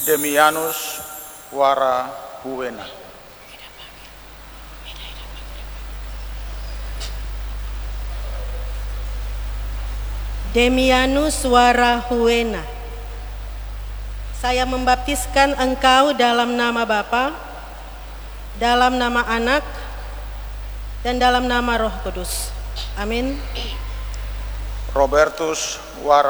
Demianus Wara Huwena. Demianus Wara Huwena. Saya membaptiskan engkau dalam nama Bapa, dalam nama Anak, dan dalam nama Roh Kudus. Amin. Robertus Wara